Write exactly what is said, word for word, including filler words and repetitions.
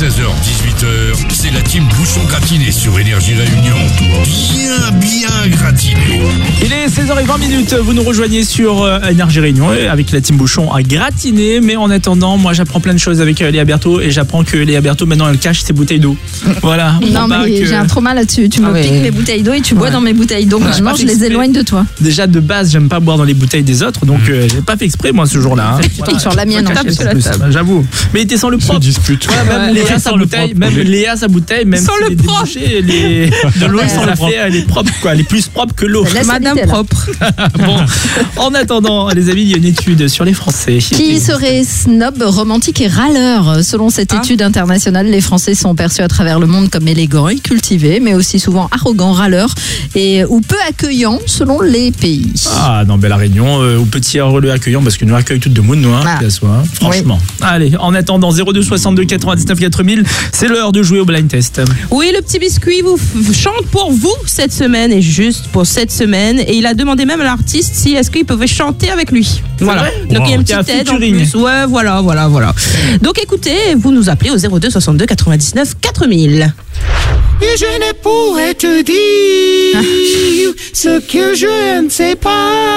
seize heures dix-huit heures, c'est la team Bouchon gratiné sur Énergie Réunion. Bien, bien gratiné. Il est seize heures vingt minutes, vous nous rejoignez sur euh, Énergie Réunion avec la team Bouchon à gratiner. Mais en attendant, moi j'apprends plein de choses avec euh, Léa Berthaud et j'apprends que Léa Berthaud maintenant elle cache ses bouteilles d'eau. Voilà. Non mais que... j'ai un trauma là-dessus, tu ah me ouais. piques mes bouteilles d'eau et tu bois ouais. dans mes bouteilles. Donc ouais, maintenant je les éloigne de toi. Déjà de base j'aime pas boire dans les bouteilles des autres, donc euh, j'ai pas fait exprès moi ce jour-là. Hein. Voilà. Sur la mienne, Caché, en sur la table, j'avoue. Mais t'es sans le propre. Dispute. Voilà, même Ouais. Léa sa bouteille, même Léa sa bouteille, même sans si le elle est propre. débouchée, elle est de l'eau Ouais. sans le fait, elle est propre quoi, elle est plus propre que l'eau. La Madame sanité, là. propre. Bon, en attendant, les amis, il y a une étude sur les Français. Qui serait snob, romantique et râleur? Selon cette Ah. étude internationale, les Français sont perçus à travers le monde comme élégants et cultivés, mais aussi souvent arrogants, râleurs et ou peu accueillants selon les pays. Ah non, ben la Réunion, euh, au petit relais accueillant, parce que nous accueille toute de monde, nous, hein, Ah. qu'elle soit, hein, franchement. Allez, en attendant, zéro deux soixante-deux quatre-vingt-dix-neuf quatre mille, c'est l'heure de jouer au blind test. Oui, le petit biscuit vous f- chante pour vous cette semaine et juste pour cette semaine. Et il a demandé même à l'artiste si est-ce qu'il pouvait chanter avec lui. Voilà. vrai Donc il y a une Wow. Il y a un petite aide en featuring. plus. Ouais, voilà, voilà, voilà. Donc écoutez, vous nous appelez au zéro deux soixante-deux quatre-vingt-dix-neuf quatre mille. Et je ne pourrais te dire ce que je ne sais pas.